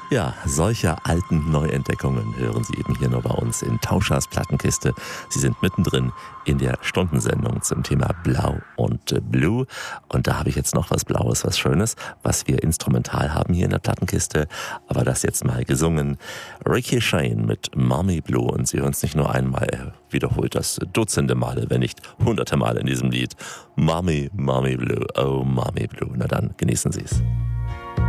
Ja, solche alten Neuentdeckungen hören Sie eben hier nur bei uns in Tauschers Plattenkiste. Sie sind mittendrin in der Stundensendung zum Thema Blau und Blue. Und da habe ich jetzt noch was Blaues, was Schönes, was wir instrumental haben hier in der Plattenkiste. Aber das jetzt mal gesungen. Ricky Shane mit Mommy Blue. Und Sie hören es nicht nur einmal, er wiederholt das dutzende Male, wenn nicht hunderte Male in diesem Lied. Mommy, Mommy Blue, oh Mommy Blue. Na dann, genießen Sie es.